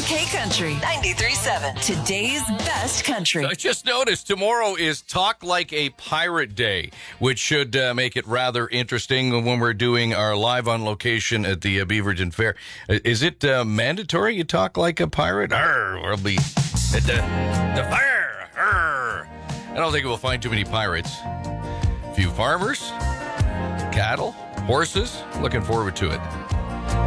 K Country 93.7. Today's best country. I just noticed tomorrow is Talk Like a Pirate Day, which should make it rather interesting when we're doing our live on location at the Beaverton Fair. Is it mandatory you talk like a pirate? Arr, we'll be at the fair. Arr. I don't think we'll find too many pirates. A few farmers, cattle, horses. Looking forward to it.